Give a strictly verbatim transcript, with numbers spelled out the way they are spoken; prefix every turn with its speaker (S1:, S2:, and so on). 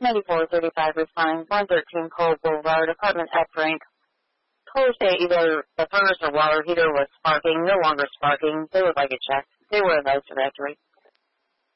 S1: ninety-four thirty-five responding, one thirteen Cole Boulevard, apartment F rank. Police say either the furnace or water heater was sparking, no longer sparking. They would like it checked. They were advised to evacuate.